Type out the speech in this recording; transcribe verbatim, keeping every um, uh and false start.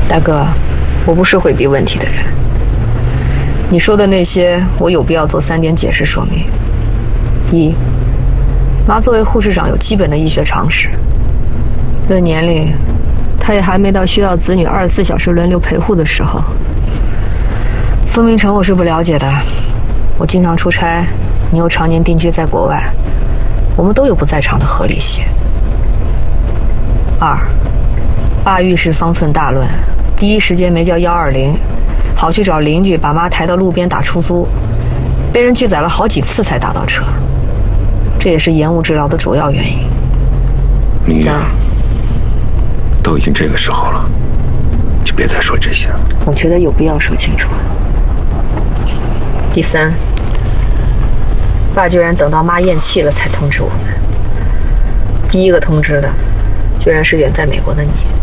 大哥，我不是回避问题的人。你说的那些，我有必要做三点解释说明。一，妈作为护士长有基本的医学常识。论年龄，她也还没到需要子女二十四小时轮流陪护的时候。苏明成我是不了解的，我经常出差，你又常年定居在国外，我们都有不在场的合理性。二，爸遇事方寸大乱，第一时间没叫幺二零，跑去找邻居把妈抬到路边打出租，被人拒载了好几次才打到车，这也是延误治疗的主要原因。 林月，都已经这个时候了，就别再说这些了。 我觉得有必要说清楚。第三，爸居然等到妈咽气了才通知我们，第一个通知的居然是远在美国的你。